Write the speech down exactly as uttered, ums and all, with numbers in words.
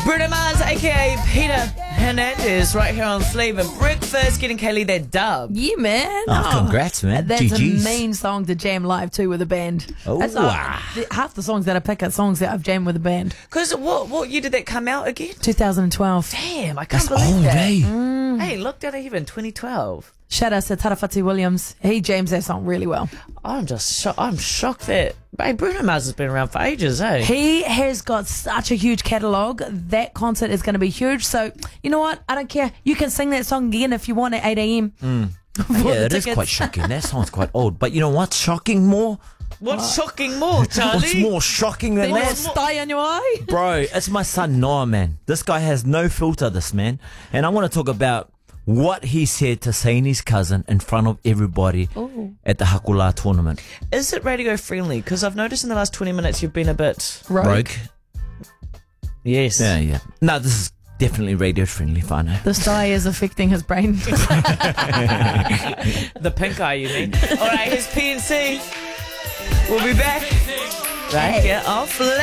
Bruno Mars, aka Peter Hernandez, right here on Flavour Breakfast, getting Kaylee that dub. Yeah, man. Oh, congrats, man. That's G Gs. a mean song to jam live to with a band. Oh, That's wow. uh, half the songs that I pick are songs that I've jammed with a band. Because what what year did that come out again? two thousand twelve. Damn, I can't That's believe old, that. eh? Hey, look down even twenty twelve. Shout out to Tarafati Williams. He jams that song really well. I'm just shocked. I'm shocked that hey, Bruno Mars has been around for ages, eh? He has got such a huge catalogue. That concert is going to be huge. So, you know what? I don't care. You can sing that song again if you want at eight a.m. Mm. Yeah, it is quite shocking. That song's quite old. But you know what's shocking more? What's shocking more, Charlie? What's more shocking than That that? stay on your eye. Bro, it's my son Noah, man. This guy has no filter, this man. And I want to talk about what he said to Saini's cousin in front of everybody Ooh. at the Hakula tournament. Is it radio friendly? Because I've noticed in the last twenty minutes you've been a bit Rogue. Rogue? Yes. Yeah, yeah. No, this is definitely radio friendly, Fano. The sty is affecting his brain. The pink eye, you mean? All right, here's P N C. We'll be back right here on Flavour.